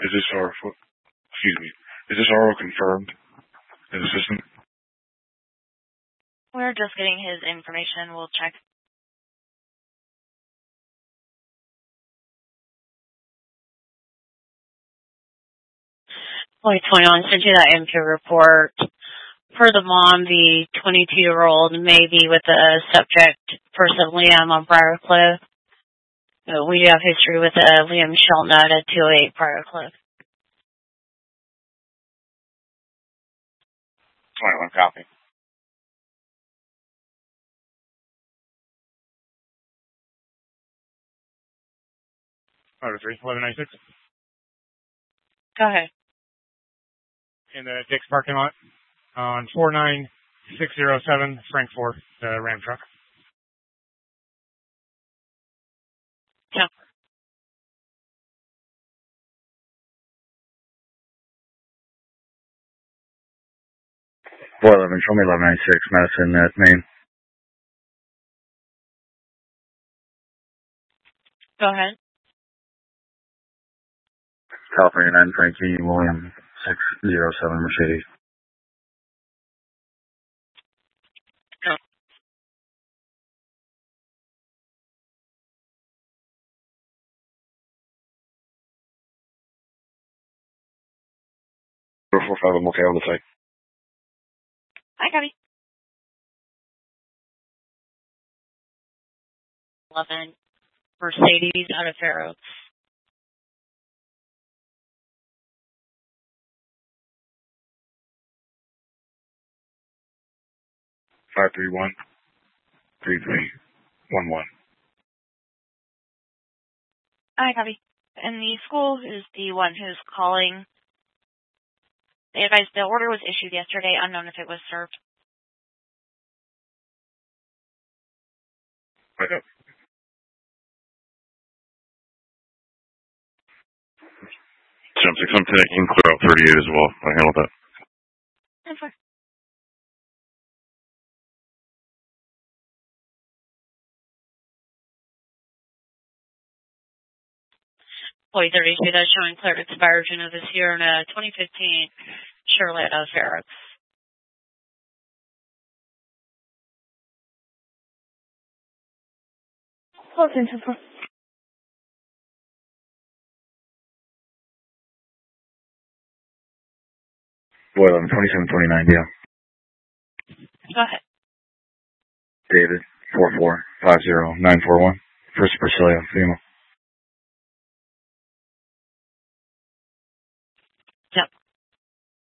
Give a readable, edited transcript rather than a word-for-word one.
Is this our, excuse me, is this RO confirmed in the system? We're just getting his information. We'll check. Boy, 21 sent you that MP report. Per the mom, the 22-year-old may be with the subject, person Liam on Briarcliff. We do have history with Liam Shelton at 208 Briarcliff. 21 copy. Order 3, 1196. Go ahead. In the Dick's parking lot on 49607 Frankfort, the Ram truck. Yeah. Show me 1196, Madison, Maine. Go ahead. California 9 Frankie William 607 Mercedes. Go. I'm okay on the site. Hi, Gabby. 11 Mercedes out of Fair Oaks. Five 3311. Hi, Gabby. And the school is the one who's calling. They advised the order was issued yesterday, unknown if it was served. Right up. I'm taking clear out 38 as well. I handled that. That's fine. Boy, 32, that's showing cleared expired of this year in a 2015 Chevrolet out of Fair Oaks. Close into the Boy, 2729, yeah. Go ahead. David, 4450941. First Brasilia, female.